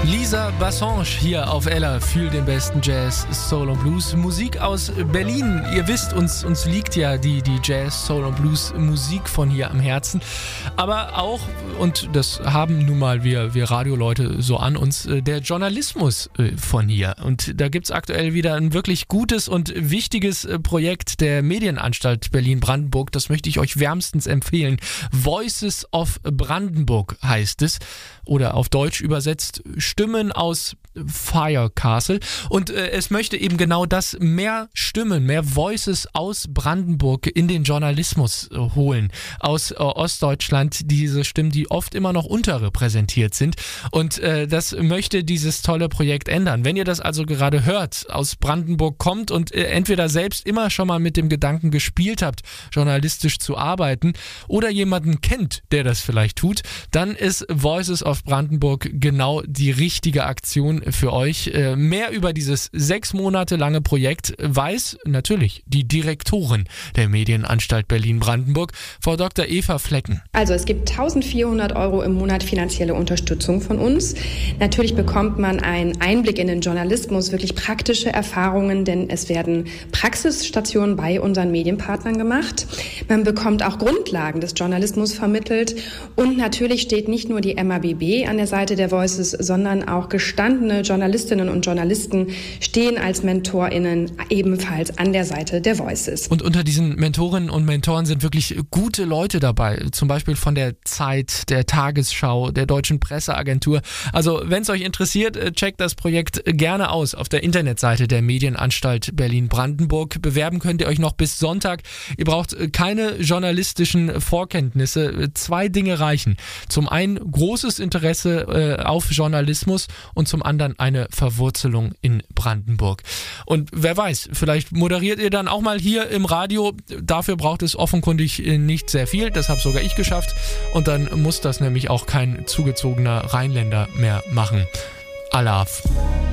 Lisa Bassange hier auf Ella für den besten Jazz, Soul und Blues. Musik aus Berlin. Ihr wisst, uns liegt ja die Jazz, Soul und Blues Musik von hier am Herzen. Aber auch, und das haben nun mal wir Radioleute so an uns, der Journalismus von hier. Und da gibt's aktuell wieder ein wirklich gutes und wichtiges Projekt der Medienanstalt Berlin-Brandenburg. Das möchte ich euch wärmstens empfehlen. Voices of Brandenburg heißt es. Oder auf Deutsch übersetzt Stimmen aus Fire Castle. Und es möchte eben genau das, mehr Stimmen, mehr Voices aus Brandenburg in den Journalismus holen. Aus Ostdeutschland, diese Stimmen, die oft immer noch unterrepräsentiert sind. Und das möchte dieses tolle Projekt ändern. Wenn ihr das also gerade hört, aus Brandenburg kommt und entweder selbst immer schon mal mit dem Gedanken gespielt habt, journalistisch zu arbeiten oder jemanden kennt, der das vielleicht tut, dann ist Voices of Brandenburg genau die richtige Aktion für euch. Mehr über dieses 6 Monate lange Projekt weiß natürlich die Direktorin der Medienanstalt Berlin-Brandenburg, Frau Dr. Eva Flecken. Also es gibt 1.400 € im Monat finanzielle Unterstützung von uns. Natürlich bekommt man einen Einblick in den Journalismus, wirklich praktische Erfahrungen, denn es werden Praxisstationen bei unseren Medienpartnern gemacht. Man bekommt auch Grundlagen des Journalismus vermittelt und natürlich steht nicht nur die MABB an der Seite der Voices, sondern auch gestandene Journalistinnen und Journalisten stehen als MentorInnen ebenfalls an der Seite der Voices. Und unter diesen Mentorinnen und Mentoren sind wirklich gute Leute dabei, zum Beispiel von der Zeit, der Tagesschau, der Deutschen Presseagentur. Also wenn es euch interessiert, checkt das Projekt gerne aus auf der Internetseite der Medienanstalt Berlin-Brandenburg. Bewerben könnt ihr euch noch bis Sonntag. Ihr braucht keine journalistischen Vorkenntnisse. 2 Dinge reichen. Zum einen großes Interesse auf Journalismus und zum anderen eine Verwurzelung in Brandenburg. Und wer weiß, vielleicht moderiert ihr dann auch mal hier im Radio. Dafür braucht es offenkundig nicht sehr viel. Das habe sogar ich geschafft. Und dann muss das nämlich auch kein zugezogener Rheinländer mehr machen. Alaf.